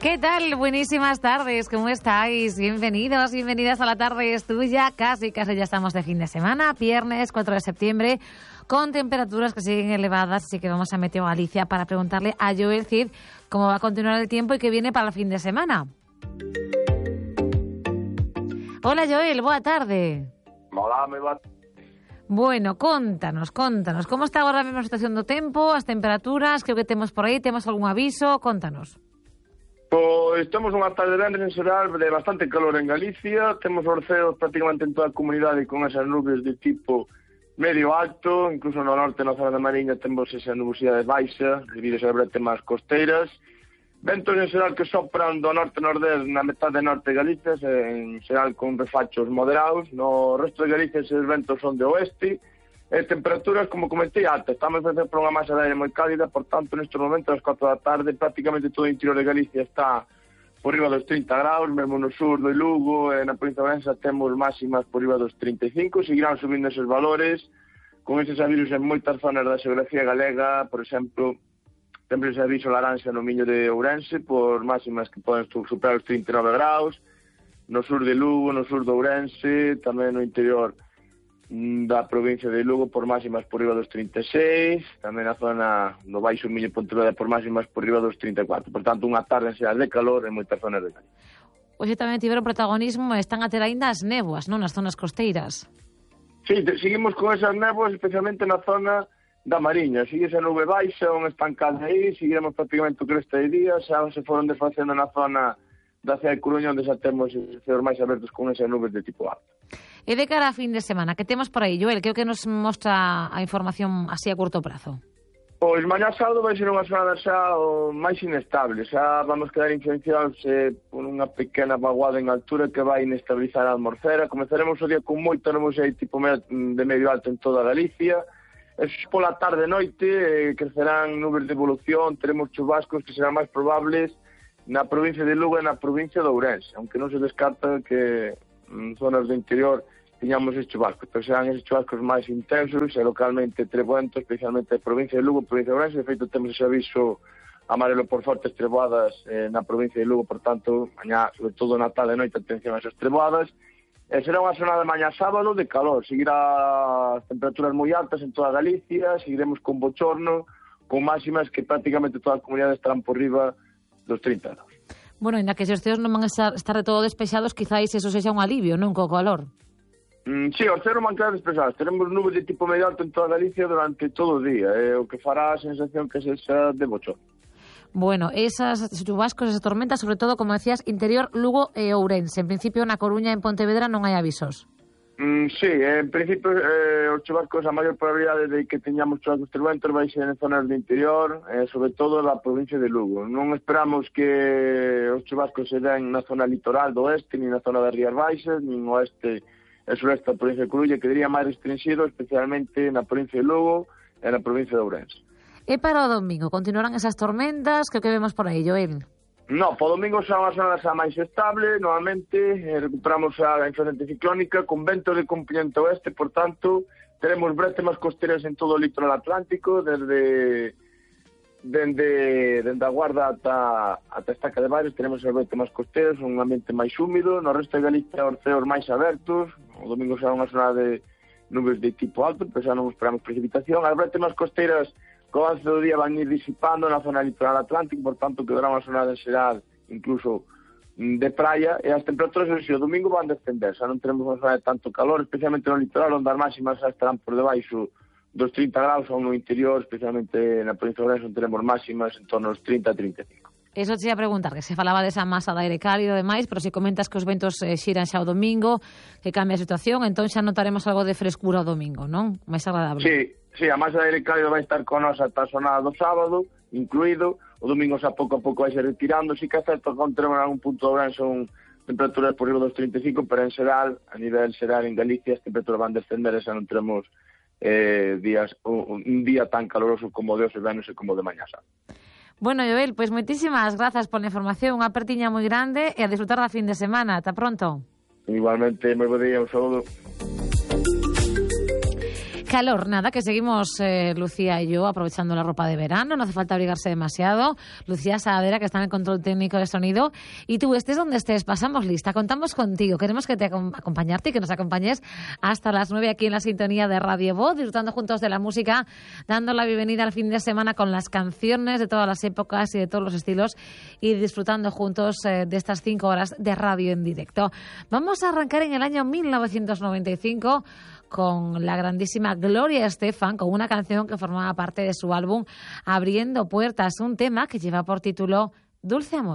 ¿Qué tal? Buenísimas tardes, ¿cómo estáis? Bienvenidos, bienvenidas a La Tarde es Tuya. Casi ya estamos de fin de semana, viernes 4 de septiembre, con temperaturas que siguen elevadas, así que vamos a Meteo Galicia para preguntarle a Joel Cid cómo va a continuar el tiempo y qué viene para el fin de semana. Hola Joel, boa tarde. Hola, moi boa. Bueno, contanos, como está agora mesmo a situación do tempo, as temperaturas, que o que temos por aí, temos algún aviso, contanos. Pois temos unha tarde de venres en xeral de bastante calor en Galicia, temos orceos prácticamente en toda a comunidade con esas nubes de tipo medio alto, incluso no norte, na zona da Mariña, temos esa nubosidade baixa, debido a brete máis costeiras, ventos en xeral que sopran do norte-nordés na metade norte de Galicia, en xeral con refachos moderados, no resto de Galicia esos ventos son de oeste, e temperaturas, como comentei antes, estamos vencendo por unha masa de aire moi cálida, por tanto, nestes momentos, ás 4 da tarde, prácticamente todo o interior de Galicia está por riba dos 30 graus, mesmo no sur do Lugo, e na provincia de Ourense temos máximas por riba dos 35, seguirán subindo esos valores, con eses avisos en moitas zonas da xeografía galega, por exemplo, temos ese aviso laranxa no Miño de Ourense, por máximas que poden superar os 39 graus, no sur de Lugo, no sur de Ourense, tamén no interior da provincia de Lugo por máximas por riba dos 36, tamén na zona do Baixo Miño e Pontevedra por máximas por riba dos 34. Por tanto, unha tarde en xeral de calor en moitas zonas de Galicia. Hoxe tamén tiveron protagonismo e están a ter aínda as néboas, non, nas zonas costeiras. Sí, seguimos con esas néboas, especialmente na zona da Mariña. Sigue esa nube baixa, un estancada aí, seguiremos prácticamente o cresta de día, xa se foron desfacendo na zona da cidade de Coruña, onde xa temos os ceos máis abertos con esas nubes de tipo alto. E de cara a fin de semana, que temos por aí, Joel? Que é o que nos mostra a información así a curto prazo? Pois mañá sábado vai ser unha xornada xa máis inestable, xa vamos quedar influenciados por unha pequena vaguada en altura que vai inestabilizar a atmosfera. Comezaremos o día con moito nubosidade tipo de medio alto en toda Galicia, e pola tarde e noite crecerán nubes de evolución, teremos chubascos que serán máis probables na provincia de Lugo e na provincia de Ourense, aunque non se descarta que en zonas do interior tiñamos estes chubascos, pero serán estes chubascos máis intensos e localmente trevoentos, especialmente na provincia de Lugo e provincia de Ourense. De feito, temos ese aviso amarelo por fortes treboadas na provincia de Lugo, por tanto, mañá, sobre todo na tarde e noite, atención a esas treboadas. E será unha xornada de mañá sábado de calor, seguirá as temperaturas moi altas en toda Galicia, seguiremos con bochorno, con máximas que prácticamente toda a comunidade estarán por riba dos 30 graus. Bueno, ainda que se os ceos non van a estar de todo despexados, quizáis eso sexa un alivio, non, co calor? Sí, os ceos van a quedar despejados. Teremos nubes de tipo medio alto en toda Galicia durante todo o día, o que fará a sensación que sexa de bochorno. Bueno, esas chubascos, esas tormentas, sobre todo, como decías, interior Lugo e Ourense. En principio, na Coruña e en Pontevedra non hai avisos. Sí, en principio os chubascos, a maior probabilidade de que teñamos chubascos trementos vai ser en zonas do interior, sobre todo da provincia de Lugo. Non esperamos que os chubascos se den na zona litoral do oeste, nin na zona das Rías Baixas, nin o oeste e sureste da provincia de Coruña, que diría máis restringido, especialmente na provincia de Lugo e na provincia de Ourense. E para o domingo, continuarán esas tormentas que vemos por aí, Joel? No, po domingo será unha zona xa máis estable, novamente, recuperamos a influencia ciclónica con ventos de componente oeste, por tanto, teremos brétemas costeras en todo o litoral atlántico, desde a Guarda ata a Estaca de Bares, teremos as brétemas costeras, un ambiente máis húmido, no resto de Galicia os ceos máis abertos, o domingo será unha zona de nubes de tipo alto, pero xa non esperamos precipitación, as brétemas costeras co avance do día van ir disipando na zona litoral atlántico, por tanto quedará unha zona de xeral incluso de praia, e as temperaturas o domingo van descender, xa non teremos unha zona de tanto calor, especialmente no litoral, onde as máximas xa estarán por debaixo dos 30 graus, ou no interior, especialmente na provincia de Ourense, onde teremos máximas en torno aos 30 a 35. Eso te ia preguntar, que se falaba desa masa de aire cálido e demais, pero se comentas que os ventos xiran xa o domingo, que cambia a situación, entón xa notaremos algo de frescura o domingo, non? Máis agradable. Sí, a masa de aire cálido vai estar con nos ata a xornada do sábado, incluído, o domingo xa pouco a pouco vai se retirando, si que é certo que teremos algún punto de Ourense son temperaturas por riba dos 35, pero en xeral, a nivel xeral en Galicia, as temperaturas van descender e xa non teremos un día tan caloroso como de hoxe, venus e como de mañá sábado. Bueno, Joel, pois moitísimas grazas pola información, unha apertiña moi grande e a disfrutar da fin de semana. Ata pronto. Igualmente, moi bo día, un saúdo. calor, nada, que seguimos Lucía y yo aprovechando la ropa de verano, no hace falta abrigarse demasiado. Lucía Saavedra, que está en el control técnico de sonido, y tú estés donde estés, pasamos lista, contamos contigo, queremos que te acompañarte y que nos acompañes hasta las 9 aquí en la sintonía de Radio Voz, disfrutando juntos de la música, dando la bienvenida al fin de semana con las canciones de todas las épocas y de todos los estilos y disfrutando juntos de estas 5 horas de radio en directo. Vamos a arrancar en el año 1995 con la grandísima Gloria Estefan, con una canción que formaba parte de su álbum Abriendo Puertas, un tema que lleva por título Dulce Amor.